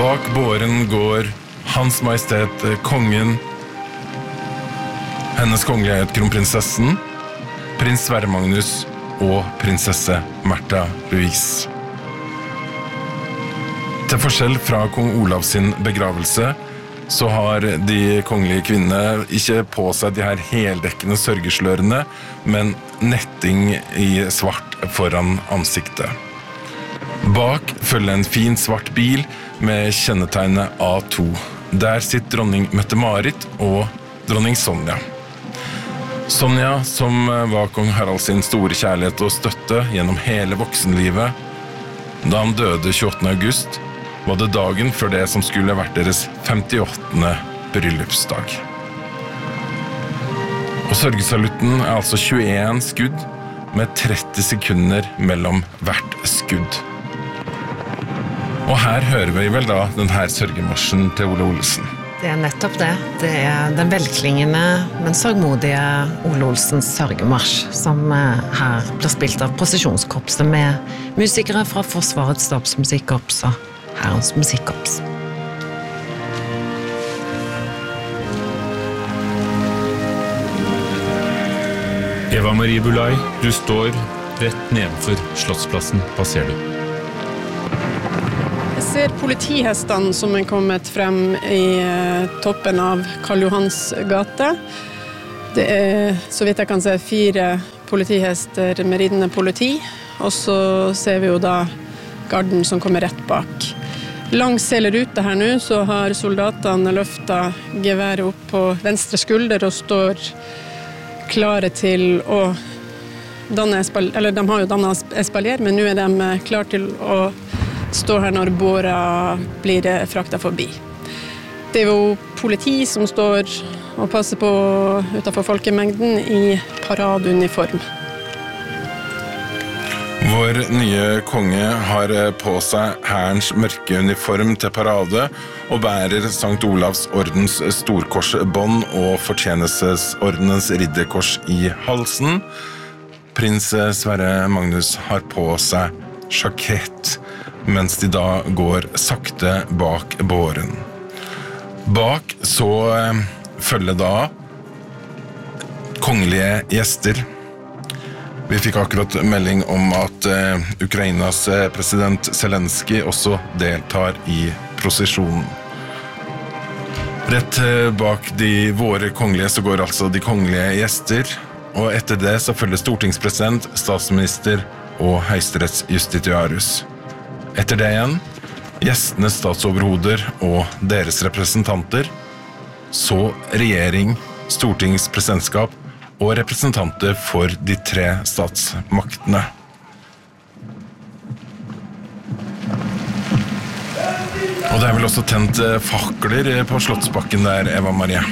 Bak båren går Hans Majestet Kongen, Hennes Kongelighet Kronprinsessen, Prins Sverre Magnus og prinsesse Märtha Louise. Til forskjell fra kong Olav sin begravelse, så har de kongelige kvinnene ikke på seg de her heldekkende sørgeslørene, men netting i svart foran ansiktet. Bak følger en fin svart bil med kjennetegnet A2. Der sitter dronning Mette-Marit og dronning Sonja. Sonja, som var kong Harald sin store kjærlighet og støtte gjennom hele voksenlivet, da han døde 28. august, var det dagen før det som skulle vært deres 58. bryllupsdag. Og sørgesalutten altså 21 skudd med 30 sekunder mellom hvert skudd. Og her hører vi vel da denne sørgemarsjen til Ole Olsen. Det nettopp det. Det den velklingende, men sørgmodige Ole Olsens sørgemarsj, som her blir spilt av prosesjonskorpset med musikere fra Forsvarets stabsmusikkorps og Hærens musikkorps. Eva Marie Bulai, du står rett nedenfor Slottsplassen. Hva ser du? Jeg ser politihestene som kommet frem i toppen av Karl Johans gate. Det så vidt jeg kan se, 4 politihester med ridende politi, og så ser vi jo da garden som kommer rett bak. Langs hele ruta her nå så har soldatene løftet geværet opp på venstre skulder og står klare til å danne espalier, eller de har jo dannet espalier, men nå de klare til å stå her når båra blir fraktet forbi. Det jo politi som står og passer på utenfor folkemengden i paradeuniform. Vår nye konge har på seg hærens mørke uniform til parade og bærer Sankt Olavs ordens storkorsbånd og fortjenestesordenens ridderkors i halsen. Prins Sverre Magnus har på seg sjakett, mens de da går sakte bak båren. Bak så følger da kongelige gjester. Vi fikk akkurat melding om at Ukrainas president Zelensky også deltar i prosesjonen. Rett bak de våre kongelige så går altså de kongelige gjester, og etter det så følger stortingspresident, statsminister og høyesterettsjustitiarius. Etter det igjen, gjestenes statsoverhoder og deres representanter, så regjering, stortingspresidentskap og representanter for de 3 statsmaktene. Og det vel også tent fakler på Slottsbakken der, Eva Marie.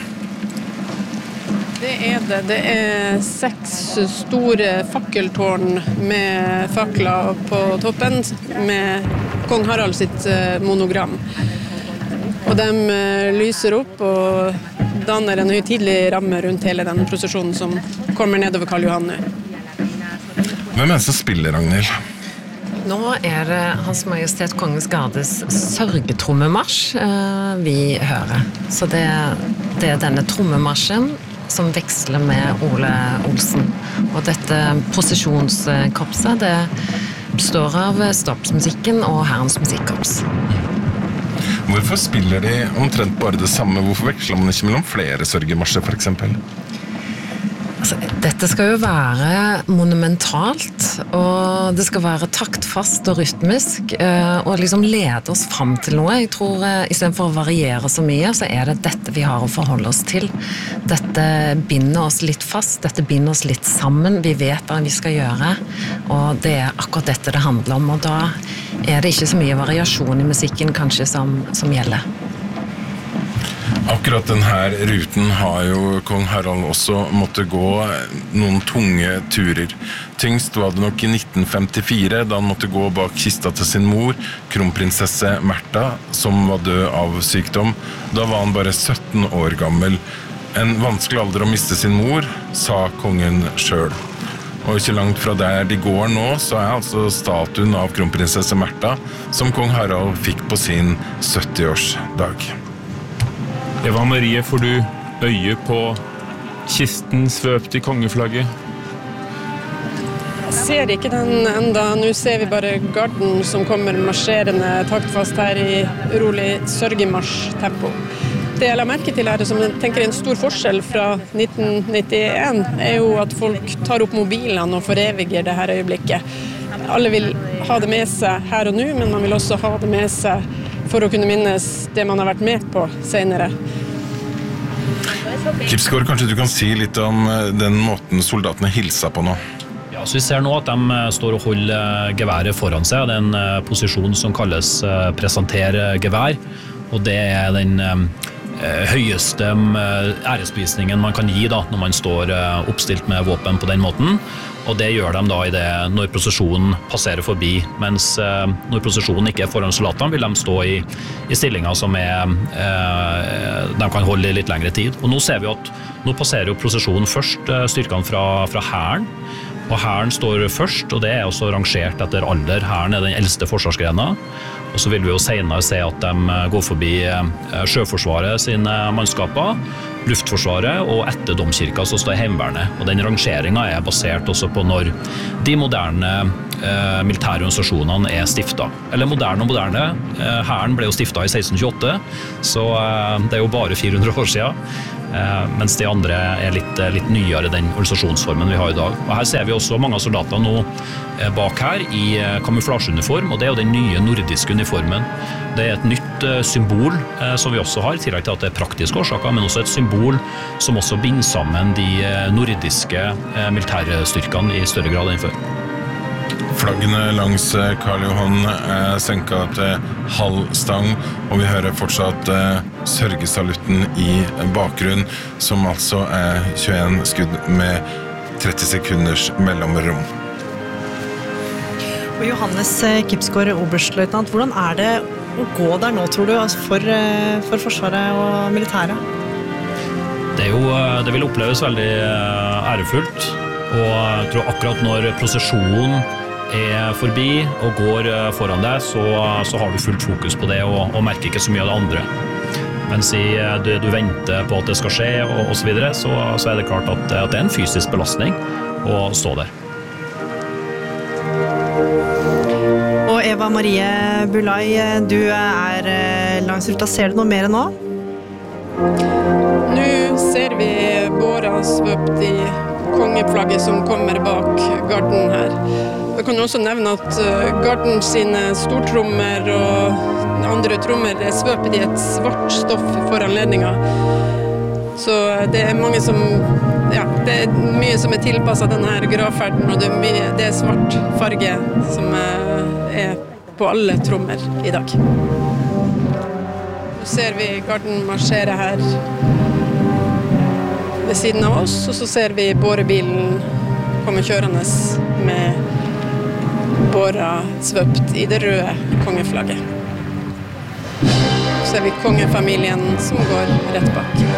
Det. Det 6 store fakkeltårn med fakler på toppen med kong Harald sitt monogram. Og de lyser opp og danner en høytidelig ramme rundt hele den prosesjonen som kommer nedover Karl Johan nå. Hvem det som spiller, Ragnhild? Nå det Hans Majestet Kongens Gardes sørgetrommemarsj vi hører. Så det denne trommemarsjen som veksler med Ole Olsen. Og dette prosesjonskorpset, det består av stabsmusikken og Hærens musikkorps. Hvorfor spiller de omtrent bare det samme? Hvorfor veksler man ikke mellom flere sørgemarsjer, for eksempel? Altså, dette skal jo være monumentalt, og det skal være taktfast og rytmisk, og liksom lede oss frem til noe. Jeg tror, i stedet for å variere så mye, så det dette vi har å forholde oss til. Dette binder oss litt fast, dette binder oss litt sammen. Vi vet hva vi skal gjøre, og det akkurat dette det handler om, og da det ikke så mye variasjon i musikken kanskje som gjelder. Akkurat denne ruten har jo kong Harald også måttet gå noen tunge turer. Tyngst var det nok i 1954, da han måtte gå bak kista til sin mor, kronprinsesse Märtha, som var død av sykdom. Da var han bare 17 år gammel. En vanskelig alder å miste sin mor, sa kongen selv. Og ikke langt fra der de går nå, så altså statuen av kronprinsesse Märtha, som kong Harald fikk på sin 70-årsdag. Eva Marie, får du øye på kisten svøpt i kongeflagget? Jeg ser ikke den enda. Nå ser vi bare garden som kommer marsjerende taktfast her i urolig sørgemarsjtempo. Det jeg la merke til her, som jeg tenker er en stor forskjell fra 1991, er jo at folk tar opp mobilene og foreviger det her øyeblikket. Alle vil ha det med seg her og nå, men man vil også ha det med seg for å kunne minnes det man har vært med på senere. Kipsgaard, kanskje du kan si litt om den måten soldatene hilsa på nå? Ja, så vi ser nå at de står og holder geværet foran seg. Det er en posisjon som kalles presentere gevær, og det er den høyeste æresbevisningen man kan gi da, når man står oppstilt med våpen på den måten. Og det gjør de da i det når prosesjonen passerer forbi, mens når prosesjonen ikke er foran soldatene, vil de stå i stillinger som de kan holde i litt lengre tid. Og nå ser vi at nå passerer jo prosesjonen først styrkene fra hæren, og hæren står først, og det er også rangert etter alder. Hæren er den eldste forsvarsgrenen, og så vil vi jo senere se at de går forbi Sjøforsvaret sine mannskaper, Luftforsvaret, og etter domkirka så står Heimevernet. Og den rangeringen er basert også på når de moderne militære organisasjonene er stiftet. Eller moderne og moderne. Hæren ble jo stiftet i 1628, så det er jo bare 400 år siden. Mens de andre er litt nyere den organisasjonsformen vi har i dag. Og her ser vi også mange av soldatene nå bak her i kamuflasjeuniform, og det er jo den nye nordiske uniformen. Det er et nytt symbol som vi også har, i tillegg til at det er praktiske årsaker, men også et symbol som også binder sammen de nordiske militærstyrkene i større grad enn før. Flaggene langs Karl Johan er senket til halv stang, og vi hører fortsatt sørgesalutten i bakgrunn, som altså er 21 skudd med 30 sekunders mellomrom. Og Johannes Kipsgaard, oberstløytnant, hvordan er det å gå der nå, tror du, for Forsvaret og militæret? Det vil oppleves veldig ærefullt, og jeg tror akkurat når prosesjonen er forbi og går foran deg, så har du fullt fokus på det og merker ikke så mye av det andre. Mens du venter på at det skal skje og så videre, så er det klart at det er en fysisk belastning å stå der. Og Eva Marie Bulai, du er langs ruta. Ser du noe mer nå? Nå ser vi båra svøpt i kongeflagget som kommer bak garden her. Jeg kan også nevne at garden sine stortrommer og andre trommer er svøpet i et svart stoff for anledningen. Så det er mange som, ja, det er mye som er tilpasset denne gravferden, og det er svart farge som er på alle trommer i dag. Nå ser vi garden marsjere her ved siden av oss, og så ser vi bårebilen komme kjørende med båra svøpt i det røde kongeflagget. Så ser vi kongefamilien som går rett bak.